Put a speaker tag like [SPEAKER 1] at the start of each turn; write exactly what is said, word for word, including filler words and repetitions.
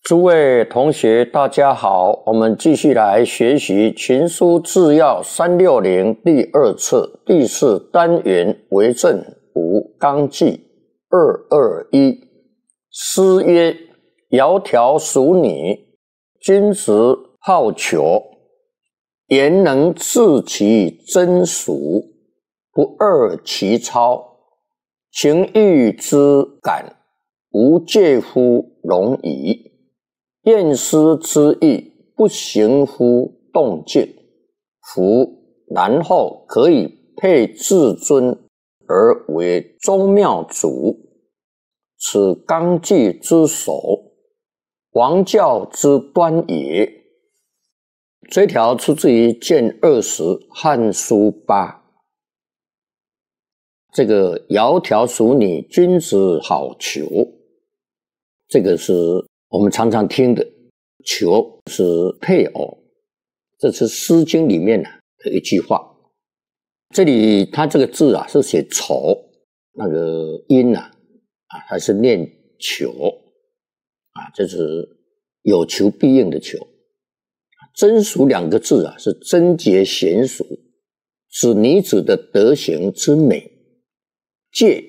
[SPEAKER 1] 诸位同学大家好，我们继续来学习群书治要三六零第二册第四单元为政五纲纪二二一。诗曰：窈窕淑女，君子好逑。言能治其真俗，不贰其操。情欲之感，无介乎容矣。厌思之意，不行乎动静。夫然后可以配至尊而为宗庙主，此纲纪之首，王教之端也。这条出自于卷二十《汉书八》。这个窈窕淑女，君子好逑，这个是我们常常听的，逑是配偶，这是《诗经》里面的一句话。这里它这个字啊是写丑，那个音啊啊还是念逑啊，这是有求必应的求。真俗两个字啊是贞洁娴熟，指女子的德行之美。戒